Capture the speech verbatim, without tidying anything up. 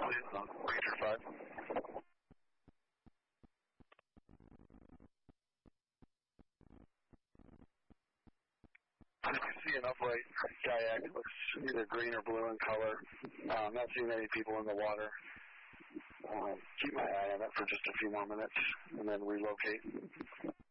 Ranger five. I see an upright kayak. It looks either green or blue in color. Uh, I'm not seeing any people in the water. Uh, keep my eye on it for just a few more minutes and then relocate.